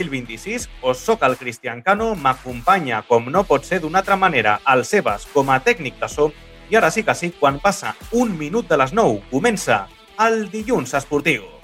2026, us soc el Cristian Cano, m'acompanya, com no pot ser d'una altra manera, el Sebas com a tècnic de so, i ara sí que sí, quan passa 1 minut de les 9, comença el Dilluns Esportiu.